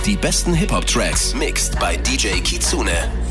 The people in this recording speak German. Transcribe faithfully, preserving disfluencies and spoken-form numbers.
Die besten Hip-Hop-Tracks mixed bei D J Kitsune.